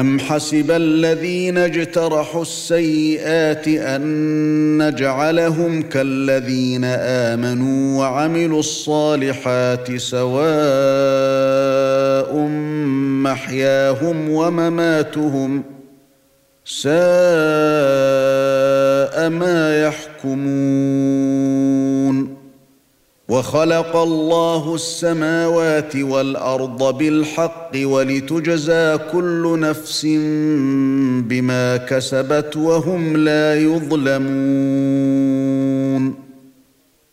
أَمْ حَسِبَ الَّذِينَ اجْتَرَحُوا السَّيِّئَاتِ أَن نَّجْعَلَهُمْ كَالَّذِينَ آمَنُوا وَعَمِلُوا الصَّالِحَاتِ سَوَاءٌ مَّحْيَاهُمْ وَمَمَاتُهُمْ سَاءَ مَا يَحْكُمُونَ وَخَلَقَ اللَّهُ السَّمَاوَاتِ وَالْأَرْضَ بِالْحَقِّ وَلِتُجْزَى كُلُّ نَفْسٍ بِمَا كَسَبَتْ وَهُمْ لَا يُظْلَمُونَ